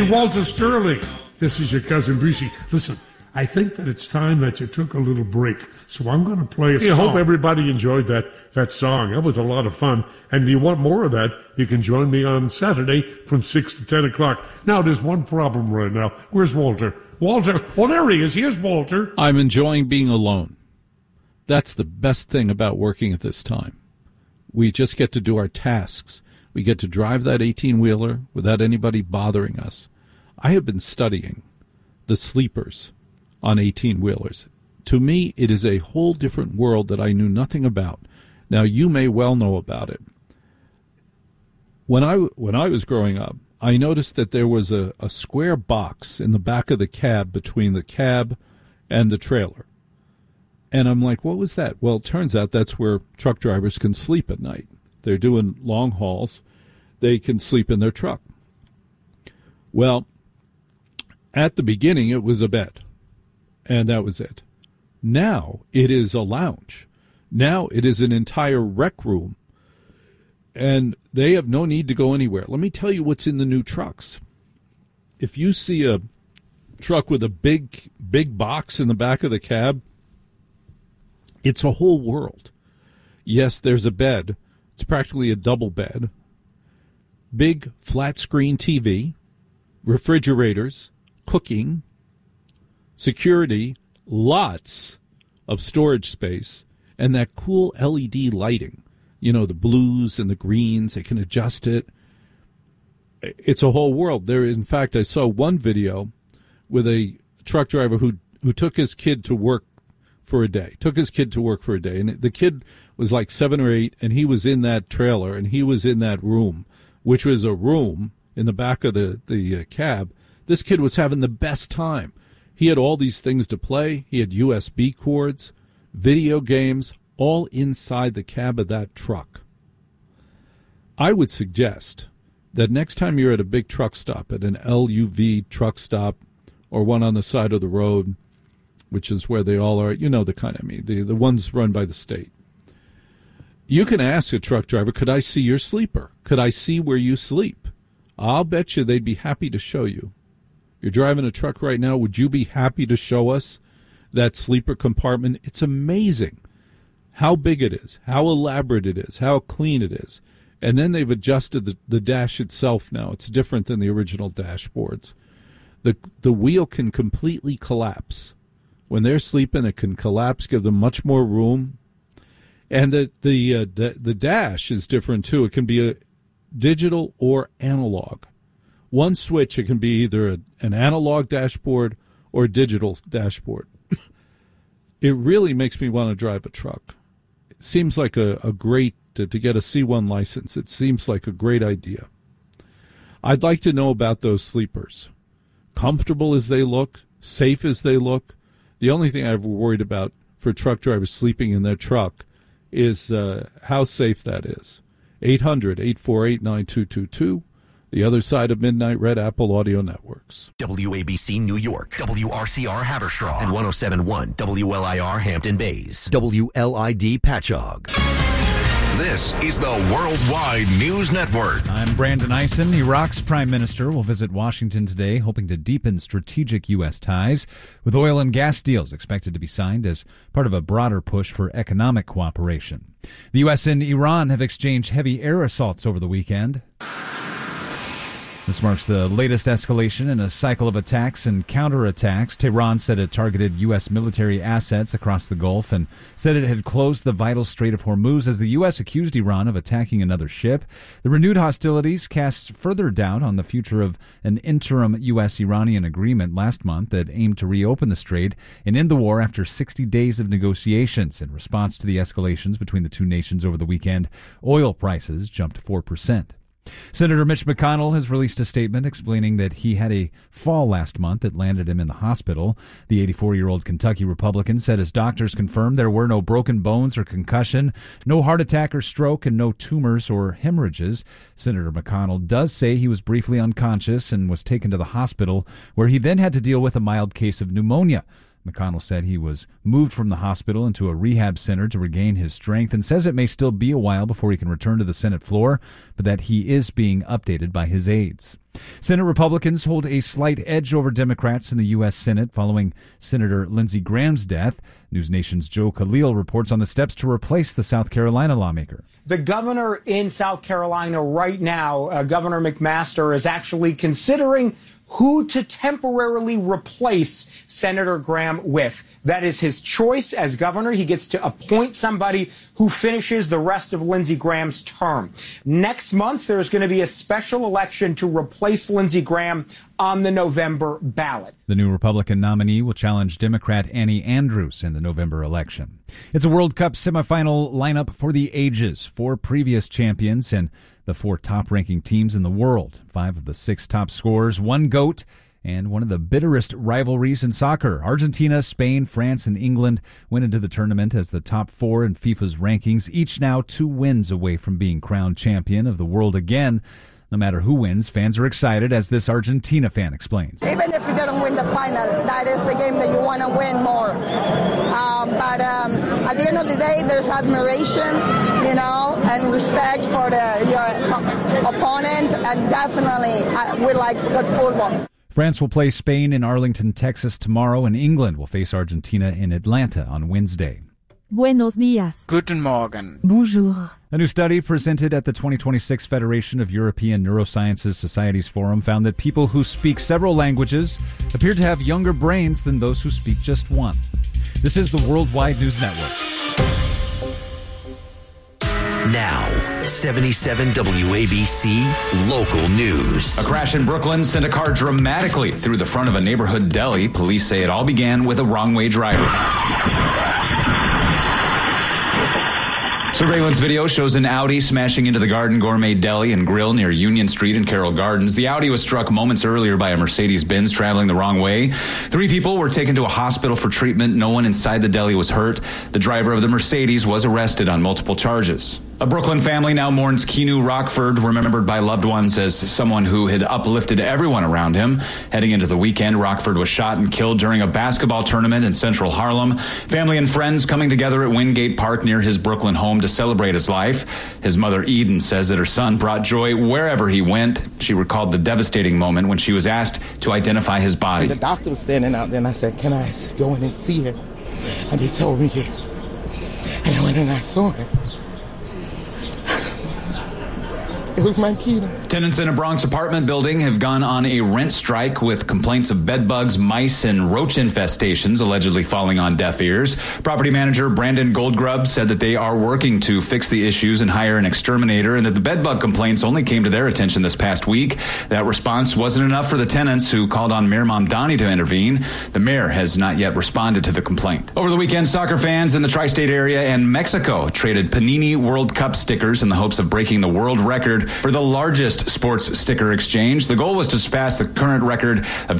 Hey, Walter Sterling. This is your cousin Breezy. Listen, I think that it's time that you took a little break, so I'm going to play a song. I hope everybody enjoyed that song. That was a lot of fun. And do you want more of that? You can join me on Saturday from 6 to 10 o'clock. Now, there's one problem right now. Where's Walter? Walter, oh, there he is. Here's Walter. I'm enjoying being alone. That's the best thing about working at this time. We just get to do our tasks. We get to drive that 18-wheeler without anybody bothering us. I have been studying the sleepers on 18-wheelers. To me, it is a whole different world that I knew nothing about. Now, you may well know about it. When I was growing up, I noticed that there was a square box in the back of the cab between the cab and the trailer. And I'm like, what was that? Well, it turns out that's where truck drivers can sleep at night. They're doing long hauls. They can sleep in their truck. Well, at the beginning, it was a bed. And that was it. Now it is a lounge. Now it is an entire rec room. And they have no need to go anywhere. Let me tell you what's in the new trucks. If you see a truck with a big box in the back of the cab, it's a whole world. Yes, there's a bed. It's practically a double bed. Big flat screen TV, refrigerators, cooking, security, lots of storage space, and that cool LED lighting. You know, the blues and the greens, they can adjust it. It's a whole world. There, in fact, I saw one video with a truck driver who took his kid to work for a day. And the kid was like 7 or 8, and he was in that trailer, and he was in that room, which was a room in the back of the cab. This kid was having the best time. He had all these things to play. He had USB cords, video games, all inside the cab of that truck. I would suggest that next time you're at a big truck stop, at an LUV truck stop or one on the side of the road, which is where they all are, you know the kind I mean, the ones run by the state, you can ask a truck driver, could I see your sleeper? Could I see where you sleep? I'll bet you they'd be happy to show you. You're driving a truck right now. Would you be happy to show us that sleeper compartment? It's amazing how big it is, how elaborate it is, how clean it is. And then they've adjusted the dash itself now. It's different than the original dashboards. The wheel can completely collapse. When they're sleeping, it can collapse, give them much more room. And the dash is different, too. It can be a digital or analog. One switch, it can be either an analog dashboard or a digital dashboard. It really makes me want to drive a truck. It seems like a great, to get a C1 license, it seems like a great idea. I'd like to know about those sleepers. Comfortable as they look, safe as they look. The only thing I've worried about for truck drivers sleeping in their truck is how safe that is. 800-848-9222. The Other Side of Midnight, Red Apple Audio Networks. WABC New York, WRCR Haverstraw, and 107.1 WLIR Hampton Bays, WLID Patchogue. This is the Worldwide News Network. I'm Brandon Eisen. Iraq's prime minister will visit Washington today, hoping to deepen strategic U.S. ties, with oil and gas deals expected to be signed as part of a broader push for economic cooperation. The U.S. and Iran have exchanged heavy air assaults over the weekend. This marks the latest escalation in a cycle of attacks and counterattacks. Tehran said it targeted U.S. military assets across the Gulf and said it had closed the vital Strait of Hormuz as the U.S. accused Iran of attacking another ship. The renewed hostilities cast further doubt on the future of an interim U.S.-Iranian agreement last month that aimed to reopen the strait and end the war after 60 days of negotiations. In response to the escalations between the two nations over the weekend, oil prices jumped 4%. Senator Mitch McConnell has released a statement explaining that he had a fall last month that landed him in the hospital. The 84-year-old Kentucky Republican said his doctors confirmed there were no broken bones or concussion, no heart attack or stroke, and no tumors or hemorrhages. Senator McConnell does say he was briefly unconscious and was taken to the hospital, where he then had to deal with a mild case of pneumonia. McConnell said he was moved from the hospital into a rehab center to regain his strength and says it may still be a while before he can return to the Senate floor, but that he is being updated by his aides. Senate Republicans hold a slight edge over Democrats in the U.S. Senate following Senator Lindsey Graham's death. News Nation's Joe Khalil reports on the steps to replace the South Carolina lawmaker. The governor in South Carolina right now, Governor McMaster, is actually considering who to temporarily replace Senator Graham with. That is his choice as governor. He gets to appoint somebody who finishes the rest of Lindsey Graham's term. Next month, there's going to be a special election to replace Lindsey Graham on the November ballot. The new Republican nominee will challenge Democrat Annie Andrews in the November election. It's a World Cup semifinal lineup for the ages. 4 previous champions and the 4 top-ranking teams in the world. 5 of the 6 top scorers, 1 GOAT, and one of the bitterest rivalries in soccer. Argentina, Spain, France, and England went into the tournament as the top 4 in FIFA's rankings, each now 2 wins away from being crowned champion of the world again. No matter who wins, fans are excited, as this Argentina fan explains. Even if you don't win the final, that is the game that you want to win more. But at the end of the day, there's admiration, and respect for your opponent, and definitely we like good football. France will play Spain in Arlington, Texas tomorrow, and England will face Argentina in Atlanta on Wednesday. Buenos días. Guten Morgen. Bonjour. A new study presented at the 2026 Federation of European Neurosciences Societies Forum found that people who speak several languages appear to have younger brains than those who speak just one. This is the Worldwide News Network. Now, 77 WABC Local News. A crash in Brooklyn sent a car dramatically through the front of a neighborhood deli. Police say it all began with a wrong-way driver. Surveillance video shows an Audi smashing into the Garden Gourmet Deli and Grill near Union Street in Carroll Gardens. The Audi was struck moments earlier by a Mercedes-Benz traveling the wrong way. 3 people were taken to a hospital for treatment. No one inside the deli was hurt. The driver of the Mercedes was arrested on multiple charges. A Brooklyn family now mourns Keanu Rockford, remembered by loved ones as someone who had uplifted everyone around him. Heading into the weekend, Rockford was shot and killed during a basketball tournament in central Harlem. Family and friends coming together at Wingate Park near his Brooklyn home to celebrate his life. His mother, Eden, says that her son brought joy wherever he went. She recalled the devastating moment when she was asked to identify his body. The doctor was standing out there, and I said, "Can I go in and see her?" And he told me, "Yeah." And I went and I saw her. It was my kid. Tenants in a Bronx apartment building have gone on a rent strike with complaints of bed bugs, mice, and roach infestations allegedly falling on deaf ears. Property manager Brandon Goldgrub said that they are working to fix the issues and hire an exterminator, and that the bed bug complaints only came to their attention this past week. That response wasn't enough for the tenants, who called on Mayor Mamdani to intervene. The mayor has not yet responded to the complaint. Over the weekend, soccer fans in the tri-state area and Mexico traded Panini World Cup stickers in the hopes of breaking the world record for the largest sports sticker exchange. The goal was to surpass the current record of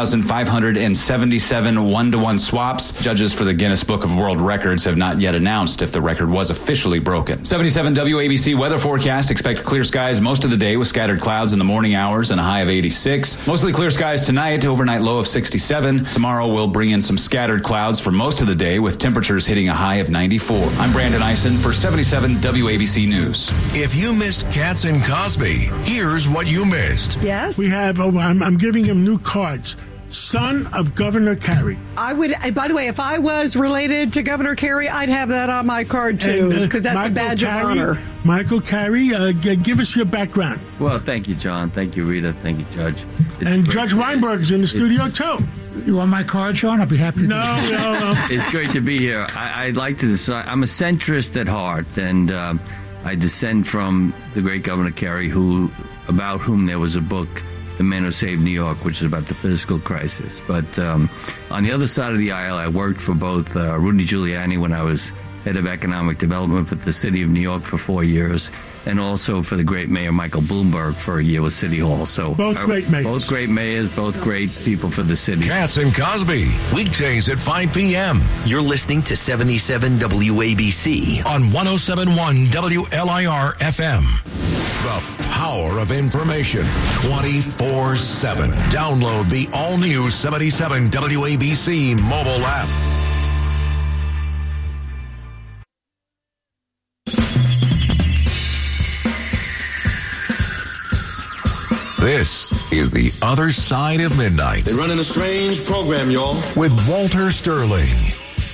2,577 one-to-one swaps. Judges for the Guinness Book of World Records have not yet announced if the record was officially broken. 77 WABC weather forecast. Expect clear skies most of the day with scattered clouds in the morning hours and a high of 86. Mostly clear skies tonight, overnight low of 67. Tomorrow we'll bring in some scattered clouds for most of the day with temperatures hitting a high of 94. I'm Brandon Eisen for 77 WABC News. If you missed Katz and Cosby, here's what you missed. Yes? We have, I'm giving him new cards. Son of Governor Carey. I would, by the way, if I was related to Governor Carey, I'd have that on my card too, because that's Michael a badge of honor. Michael Carey, give us your background. Well, thank you, John. Thank you, Rita. Thank you, Judge. And Judge Weinberg is in the studio too. You want my card, Sean? I'll be happy to. No. It's great to be here. I'd like to decide. I'm a centrist at heart, and I descend from the great Governor Carey, about whom there was a book, The Man Who Saved New York, which is about the fiscal crisis. But on the other side of the aisle, I worked for both Rudy Giuliani when I was head of economic development for the city of New York for 4 years, and also for the great mayor Michael Bloomberg for a year with City Hall. So both great mayors. Both great mayors, both great people for the city. Katz and Cosby, weekdays at 5 p.m. You're listening to 77 WABC on 107.1 WLIR FM. The power of information 24/7. Download the all-new 77 WABC mobile app. This is The Other Side of Midnight. They're running a strange program, y'all. With Walter Sterling.